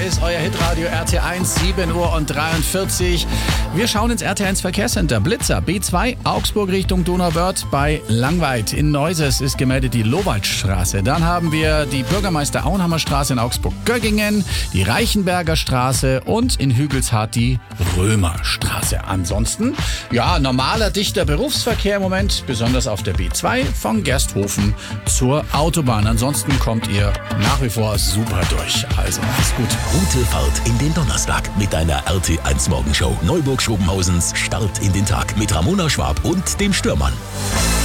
ist euer Hitradio RT1, 7 Uhr und 43. Wir schauen ins RT1 Verkehrscenter. Blitzer, B2, Augsburg Richtung Donauwörth bei Langweid. In Neuses ist gemeldet die Lowaldstraße. Dann haben wir die Bürgermeister Auenhammer Straße in Augsburg-Göggingen, die Reichenberger Straße und in Hügelshardt die Römerstraße. Ansonsten, ja, normaler, dichter Berufsverkehr im Moment, besonders auf der B2 von Gersthofen zur Autobahn. Ansonsten kommt ihr nach wie vor super durch. Also, alles gut. Gute Fahrt in den Donnerstag mit deiner RT1 Morgenshow. Neuburg-Schobenhausens Start in den Tag mit Ramona Schwab und dem Stürmann.